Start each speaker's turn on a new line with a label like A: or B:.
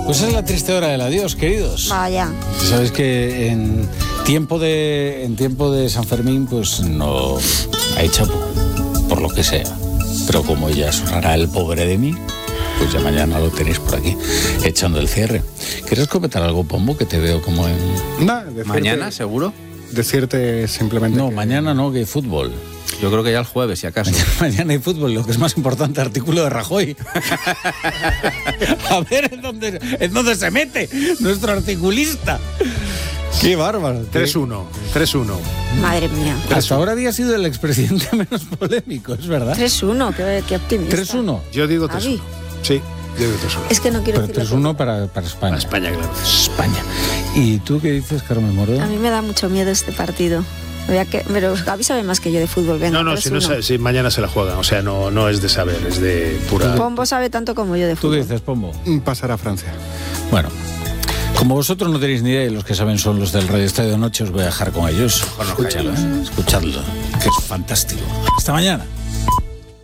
A: Pues es la triste hora del adiós, queridos.
B: Vaya.
A: Sabes que en tiempo de San Fermín, pues no hay chapo, por lo que sea. Pero como ya sonará el pobre de mí, pues ya mañana lo tenéis por aquí, echando el cierre. ¿Quieres comentar algo, Pombo, que te veo como en...
C: ¿Mañana, seguro?
D: Decirte simplemente...
A: No, mañana no, que hay fútbol.
C: Yo creo que ya el jueves, si acaso.
A: Mañana hay fútbol, lo que es más importante, artículo de Rajoy. A ver en dónde se mete nuestro articulista. Qué bárbaro.
D: 3-1.
B: Madre mía.
A: Hasta ahora había sido el expresidente menos polémico, es verdad.
B: 3-1, qué optimista.
A: 3-1.
D: Yo digo 3-1.
B: Javi.
D: Sí, yo digo 3-1.
B: Es que no quiero
A: Pero
B: decirlo.
A: 3-1 para España.
D: Para España, claro.
A: España. ¿Y tú qué dices, Carmen Mordo?
B: A mí me da mucho miedo este partido. Pero Gaby sabe más que yo de fútbol. Venga,
D: No,
B: 3-1.
D: si mañana se la juegan. O sea, no es de saber, es de pura...
B: Pombo sabe tanto como yo de
A: ¿Tú qué
B: fútbol.
A: dices, Pombo?
D: Pasar a Francia.
A: Bueno, como vosotros no tenéis ni idea y los que saben son los del Radio Estadio de Noche, os voy a dejar con ellos. Escuchadlo, escuchadlo, que es fantástico. Hasta mañana.